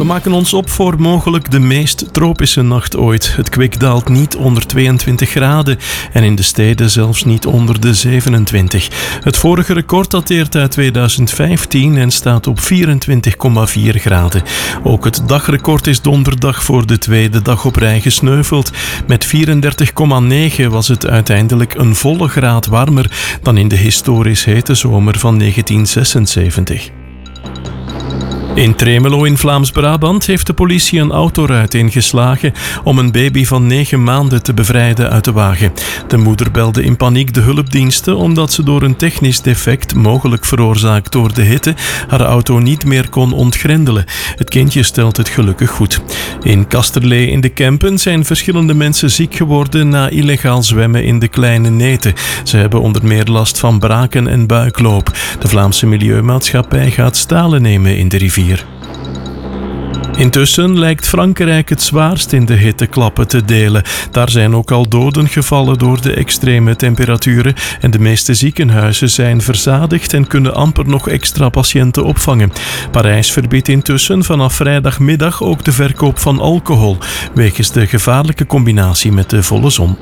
We maken ons op voor mogelijk de meest tropische nacht ooit. Het kwik daalt niet onder 22 graden en in de steden zelfs niet onder de 27. Het vorige record dateert uit 2015 en staat op 24,4 graden. Ook het dagrecord is donderdag voor de tweede dag op rij gesneuveld. Met 34,9 was het uiteindelijk een volle graad warmer dan in de historisch hete zomer van 1976. In Tremelo in Vlaams-Brabant heeft de politie een autoruit ingeslagen om een baby van 9 maanden te bevrijden uit de wagen. De moeder belde in paniek de hulpdiensten omdat ze door een technisch defect, mogelijk veroorzaakt door de hitte, haar auto niet meer kon ontgrendelen. Het kindje stelt het gelukkig goed. In Kasterlee in de Kempen zijn verschillende mensen ziek geworden na illegaal zwemmen in de Kleine Neten. Ze hebben onder meer last van braken en buikloop. De Vlaamse Milieumaatschappij gaat stalen nemen in de rivier. Intussen lijkt Frankrijk het zwaarst in de hitteklappen te delen. Daar zijn ook al doden gevallen door de extreme temperaturen en de meeste ziekenhuizen zijn verzadigd en kunnen amper nog extra patiënten opvangen. Parijs verbiedt intussen vanaf vrijdagmiddag ook de verkoop van alcohol, wegens de gevaarlijke combinatie met de volle zon.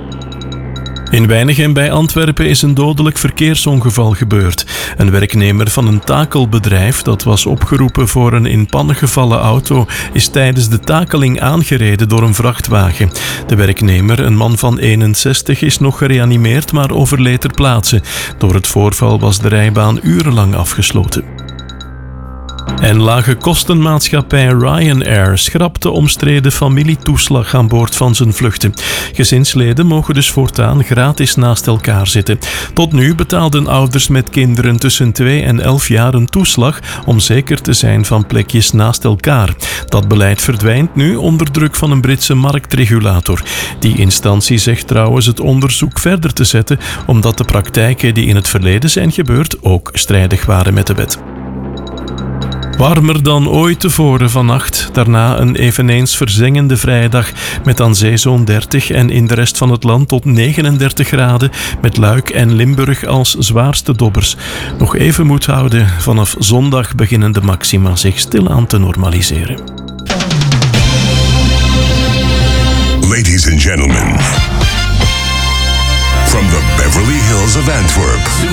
In Weinigem bij Antwerpen is een dodelijk verkeersongeval gebeurd. Een werknemer van een takelbedrijf dat was opgeroepen voor een in pannen gevallen auto is tijdens de takeling aangereden door een vrachtwagen. De werknemer, een man van 61, is nog gereanimeerd, maar overleed ter plaatse. Door het voorval was de rijbaan urenlang afgesloten. En lage kostenmaatschappij Ryanair schrapt de omstreden familietoeslag aan boord van zijn vluchten. Gezinsleden mogen dus voortaan gratis naast elkaar zitten. Tot nu betaalden ouders met kinderen tussen 2 en 11 jaar een toeslag om zeker te zijn van plekjes naast elkaar. Dat beleid verdwijnt nu onder druk van een Britse marktregulator. Die instantie zegt trouwens het onderzoek verder te zetten, omdat de praktijken die in het verleden zijn gebeurd ook strijdig waren met de wet. Warmer dan ooit tevoren vannacht, daarna een eveneens verzengende vrijdag met aan zee zo'n 30 en in de rest van het land tot 39 graden, met Luik en Limburg als zwaarste dobbers. Nog even moed houden, vanaf zondag beginnen de maxima zich stilaan te normaliseren. Ladies and gentlemen, from the Beverly Hills of Antwerp.